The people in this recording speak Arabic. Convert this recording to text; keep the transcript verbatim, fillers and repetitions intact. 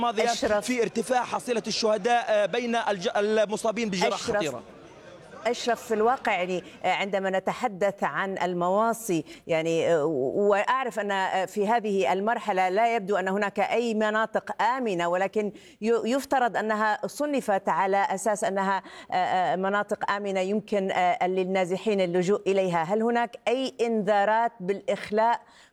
الماضية في ارتفاع حصيلة الشهداء بين المصابين بجراحة خطيرة. أشرف، في الواقع يعني عندما نتحدث عن المواصي يعني وأعرف أن في هذه المرحلة لا يبدو أن هناك أي مناطق آمنة، ولكن يفترض أنها صنفت على أساس أنها مناطق آمنة يمكن للنازحين اللجوء إليها. هل هناك أي إنذارات بالإخلاء